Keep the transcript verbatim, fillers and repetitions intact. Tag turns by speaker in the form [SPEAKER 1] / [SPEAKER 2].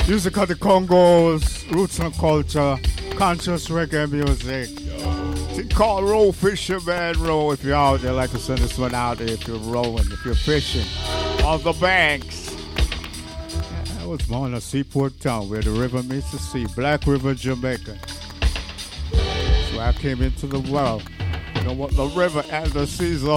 [SPEAKER 1] Music of the Congos, roots and culture, conscious reggae music. It's called Roll Fisherman Roll. If you're out there, like to send this one out there if you're rowing, if you're fishing on the banks. I was born in a seaport town where the river meets the sea, Black River, Jamaica. So I came into the world. You know what the river and the seas are